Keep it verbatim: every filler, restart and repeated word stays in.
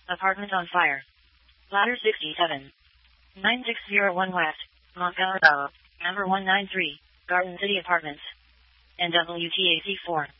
Apartment on fire. Ladder sixty-seven. nine six zero one West, Montgomery, number one nine three, Garden City Apartments. N W T A C four.